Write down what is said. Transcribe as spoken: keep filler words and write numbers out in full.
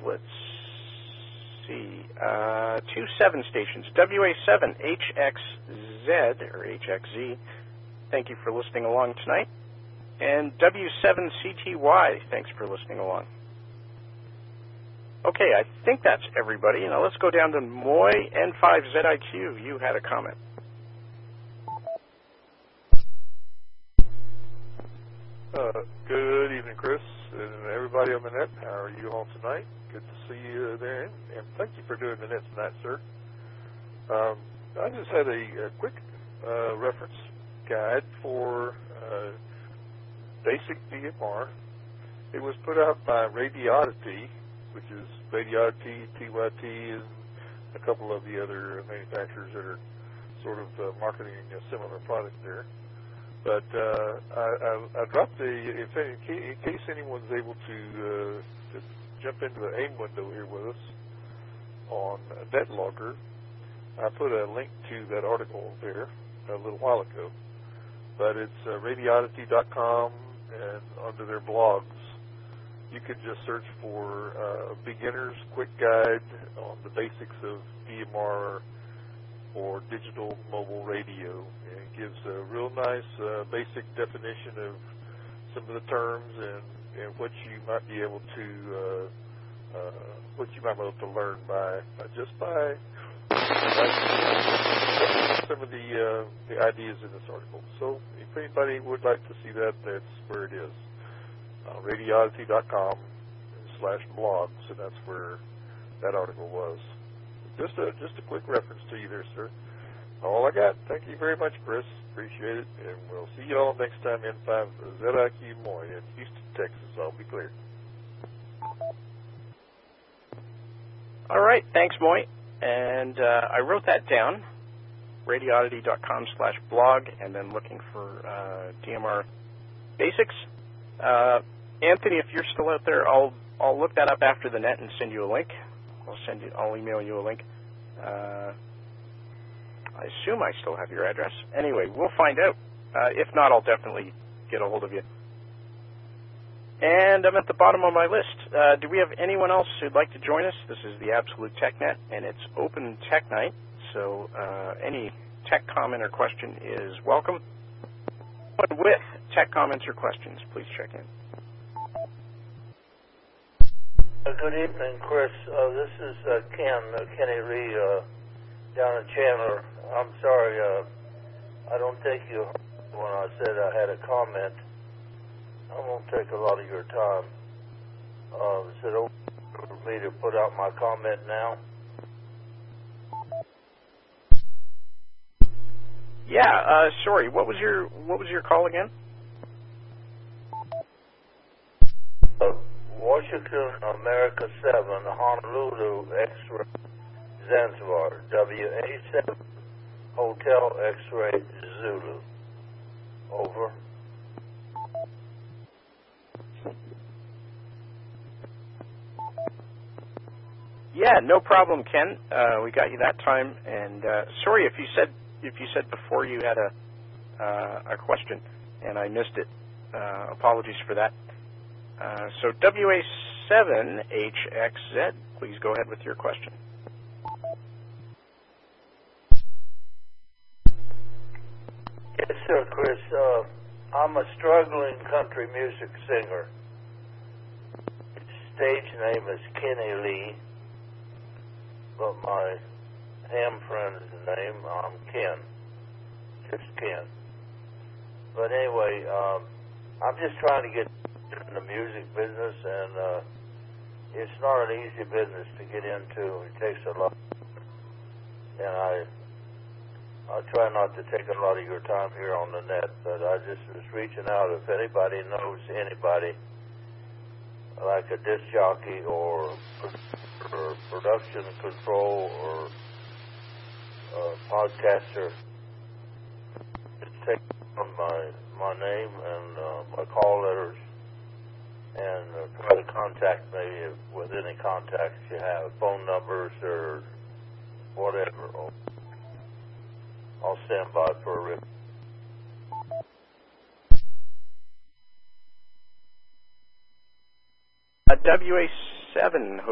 let's see, uh, two seven stations, W A seven H X Z, or H X Z, thank you for listening along tonight, and W seven C T Y, thanks for listening along. Okay, I think that's everybody. Now let's go down to Moy N five Z I Q. You had a comment. Uh, good evening, Chris, and everybody on the net. How are you all tonight? Good to see you there, and thank you for doing the net tonight, sir. Um, I just had a, a quick uh, reference guide for uh, basic D M R. It was put out by Radioddity, which is Radioddity, T Y T, and a couple of the other manufacturers that are sort of uh, marketing a similar product there. But uh, I, I, I dropped the, if any, in case anyone's able to, uh, to jump into the AIM window here with us on NetLogger, I put a link to that article there a little while ago. But it's uh, radioddity dot com, and under their blogs, you can just search for uh, beginner's quick guide on the basics of D M R or digital mobile radio. And it gives a real nice uh, basic definition of some of the terms and, and what you might be able to uh, uh, what you might be able to learn by, by just by, by some of the uh, the ideas in this article. So if anybody would like to see that, that's where it is. Uh, radioddity dot com slash blogs, and that's where that article was. Just a just a quick reference to you there, sir. All I got. Thank you very much, Chris. Appreciate it, and we'll see you all next time in five Z I Q Moy in Houston, Texas. I'll be clear. All right, thanks, Moy. And uh, I wrote that down, radioddity dot com slash blog, and then looking for uh, D M R basics. Uh, Anthony, if you're still out there, I'll I'll look that up after the net and send you a link. I'll send you. I'll email you a link. Uh, I assume I still have your address. Anyway, we'll find out. Uh, if not, I'll definitely get a hold of you. And I'm at the bottom of my list. Uh, do we have anyone else who'd like to join us? This is the Absolute TechNet, and it's Open Tech Night. So uh, any tech comment or question is welcome. With tech comments or questions, please check in. Uh, good evening, Chris. Uh, this is uh, Ken, uh, Kenny Lee, uh, down in Chandler. I'm sorry, uh, I don't think you heard when I said I had a comment. I won't take a lot of your time. Uh, is it open for me to put out my comment now? Yeah, uh, sorry. What was your what was your call again? Uh, Washington, America seven, Honolulu, X-ray, Zanzibar, W A seven, Hotel X-ray, Zulu. Over. Yeah, no problem, Ken. Uh, we got you that time. And uh, sorry if you said if you said before you had a uh, a question and I missed it. Uh, apologies for that. Uh, so W A seven H X Z, please go ahead with your question. Yes, sir, Chris. Uh, I'm a struggling country music singer. Stage name is Kenny Lee, but my ham friend's name, I'm Ken. Just Ken. But anyway, um, I'm just trying to get in the music business, and uh, it's not an easy business to get into. It takes a lot, and I I try not to take a lot of your time here on the net, but I just was reaching out if anybody knows anybody like a disc jockey or, or production control or uh, podcaster. Just take on my my name and uh, my call letters and uh, try to contact me with any contacts you have, phone numbers or whatever. I'll stand by for a rip. Uh, W A seven